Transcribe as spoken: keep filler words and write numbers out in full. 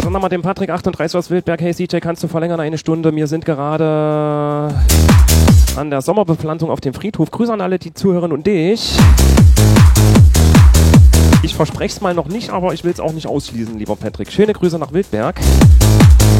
Sag nochmal dem Patrick achtunddreißig aus Wildberg. Hey C J, kannst du verlängern eine Stunde? Wir sind gerade an der Sommerbepflanzung auf dem Friedhof. Grüße an alle, die zuhören und dich. Ich verspreche es mal noch nicht, aber ich will es auch nicht ausschließen, lieber Patrick. Schöne Grüße nach Wildberg.